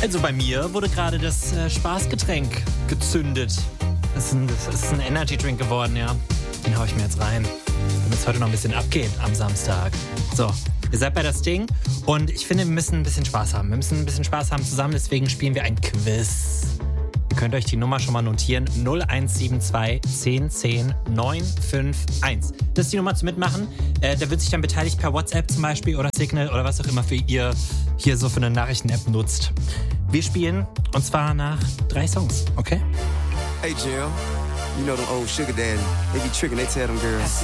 Also bei mir wurde gerade das Spaßgetränk gezündet. Das ist ein Energy-Drink geworden, ja. Den hau ich mir jetzt rein, damit es heute noch ein bisschen abgeht am Samstag. So, ihr seid bei das Ding und ich finde, wir müssen ein bisschen Spaß haben. Wir müssen ein bisschen Spaß haben zusammen, deswegen spielen wir ein Quiz. Ihr könnt euch die Nummer schon mal notieren. 0172 10 10 951. Das ist die Nummer zum Mitmachen. Da wird sich dann beteiligt per WhatsApp zum Beispiel oder Signal oder was auch immer für ihr hier so für eine Nachrichten-App nutzt. Wir spielen und zwar nach 3 Songs, okay? Hey, Jill. You know them old sugar daddy. They be tricking, they tell them girls.